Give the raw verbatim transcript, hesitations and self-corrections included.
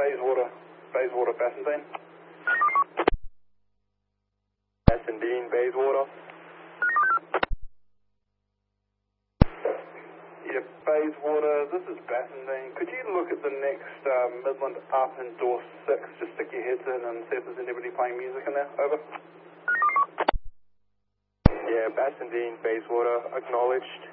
Bayswater, Bayswater, Bassendean. Bassendean, Bayswater. Yeah, Bayswater, this is Bassendean. Could you look at the next uh, Midland up in door six, just stick your heads in and see if there's anybody playing music in there? Over. Yeah, Bassendean, Bayswater, acknowledged.